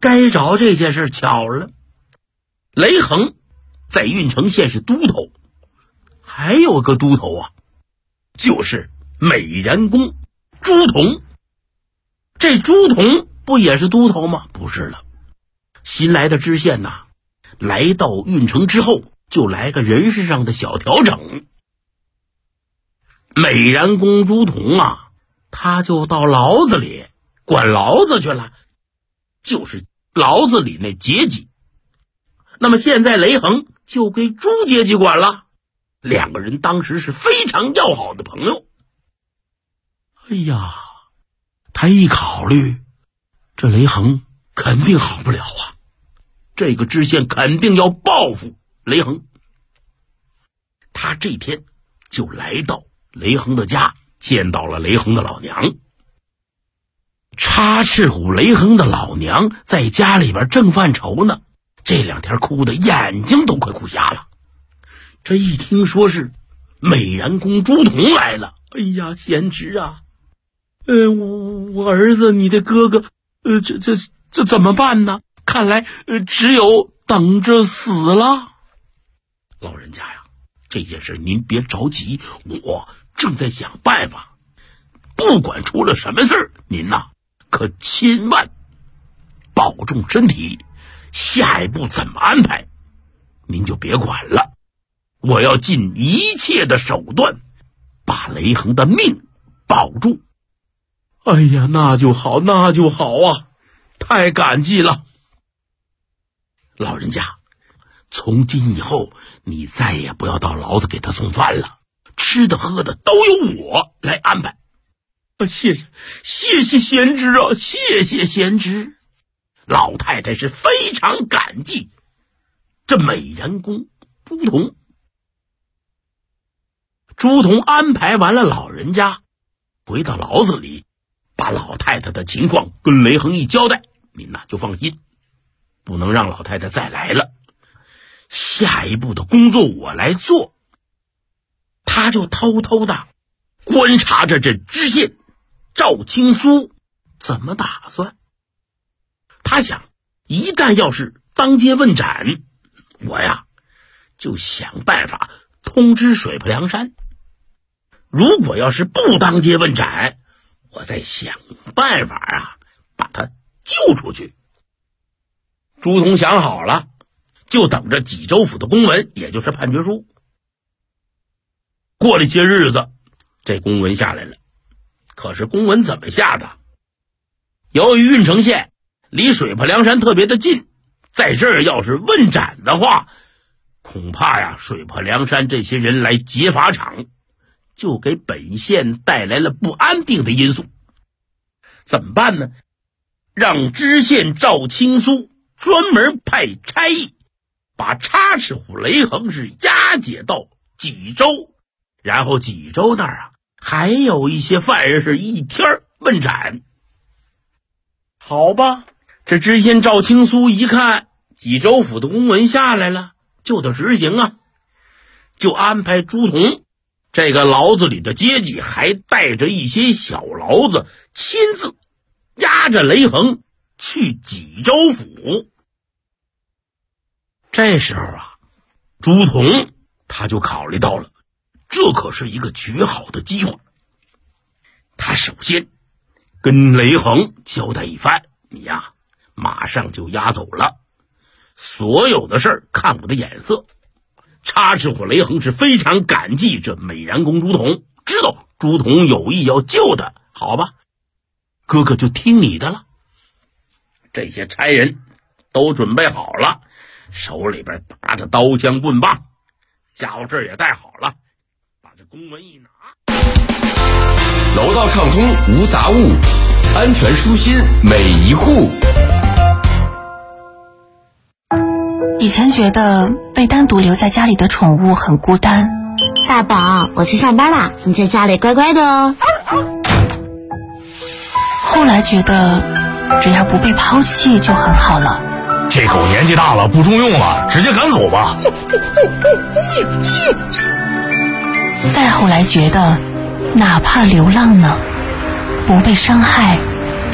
该着这件事巧了，雷横在郓城县是都头，还有个都头啊，就是美髯公朱仝。这朱仝不也是都头吗？不是了，新来的知县呐，来到郓城之后就来个人事上的小调整。美髯公朱仝啊，他就到牢子里管牢子去了，就是牢子里那阶级。那么现在雷横就归朱阶级管了，两个人当时是非常要好的朋友。哎呀，他一考虑，这雷横肯定好不了啊，这个知县肯定要报复雷横。他这天就来到雷横的家，见到了雷横的老娘。插翅虎雷横的老娘在家里边正犯愁呢，这两天哭的眼睛都快哭瞎了。这一听说是美髯公朱仝来了，哎呀，贤侄啊，我儿子你的哥哥，这怎么办呢？看来只有等着死了。老人家呀，这件事您别着急，我正在想办法。不管出了什么事儿，您呐可千万保重身体，下一步怎么安排您就别管了，我要尽一切的手段把雷横的命保住。哎呀，那就好，那就好啊，太感激了。老人家，从今以后你再也不要到牢子给他送饭了，吃的喝的都由我来安排。谢谢贤侄啊，谢谢贤侄。老太太是非常感激这美髯公朱仝。朱仝安排完了老人家，回到牢子里，把老太太的情况跟雷横一交代，您呐就放心，不能让老太太再来了。下一步的工作我来做。他就偷偷的观察着这知县赵青苏怎么打算。他想，一旦要是当街问斩，我呀就想办法通知水泊梁山；如果要是不当街问斩，我再想办法啊把他救出去。朱仝想好了，就等着济州府的公文，也就是判决书。过了些日子，这公文下来了。可是公文怎么下的？由于郓城县离水泊梁山特别的近，在这儿要是问斩的话，恐怕呀水泊梁山这些人来劫法场，就给本县带来了不安定的因素。怎么办呢？让知县赵青苏专门派差役把插翅虎雷横是押解到济州，然后济州那儿啊还有一些犯人是一天问斩。好吧，这知县赵青苏一看济州府的公文下来了，就得执行啊，就安排朱仝这个牢子里的阶级，还带着一些小牢子，亲自押着雷横去济州府。这时候啊，朱仝他就考虑到了，这可是一个绝好的机会。他首先跟雷横交代一番，你呀马上就押走了，所有的事儿看我的眼色。插翅虎雷横是非常感激这美髯公朱仝，知道朱仝有意要救他，好吧，哥哥就听你的了。这些差人都准备好了，手里边拿着刀枪棍棒，家伙事也带好了，把这公文一拿。 楼道畅通无杂物，安全舒心每一户。 以前觉得被单独留在家里的宠物很孤单。 大宝，我去上班啦，你在家里乖乖的哦。 后来觉得只要不被抛弃就很好了。 这狗年纪大了不中用了，直接赶走吧。 再后来觉得哪怕流浪呢，不被伤害